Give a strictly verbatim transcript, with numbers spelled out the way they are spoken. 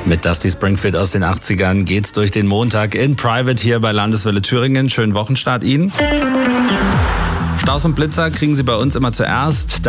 Mit Dusty Springfield aus den achtzigern geht's durch den Montag in Private hier bei Landeswelle Thüringen. Schönen Wochenstart Ihnen. Staus und Blitzer kriegen Sie bei uns immer zuerst.